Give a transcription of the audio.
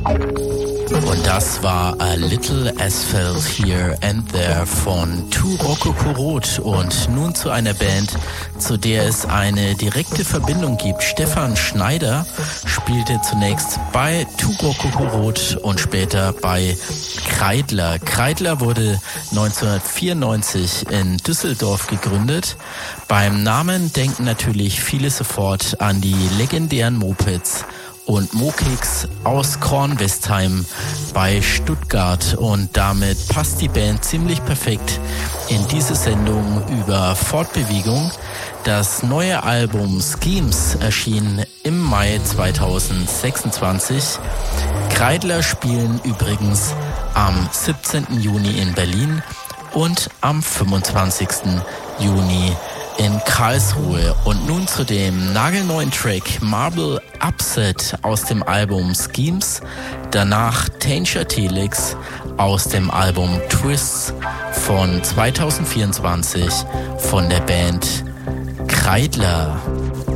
Und das war A Little Asphalt Here and There von Tu Rococo Roth. Und nun zu einer Band, zu der es eine direkte Verbindung gibt. Stefan Schneider spielte zunächst bei Tu Rococo Roth und später bei Kreidler. Kreidler wurde 1994 in Düsseldorf gegründet. Beim Namen denken natürlich viele sofort an die legendären Mopeds und Mokicks aus Kornwestheim bei Stuttgart, und damit passt die Band ziemlich perfekt in diese Sendung über Fortbewegung. Das neue Album Schemes erschien im Mai 2026. Kreidler spielen übrigens am 17. Juni in Berlin und am 25. Juni in Karlsruhe. Und nun zu dem nagelneuen Track Marble Upset aus dem Album Schemes. Danach Danger Telix aus dem Album Twists von 2024 von der Band Kreidler.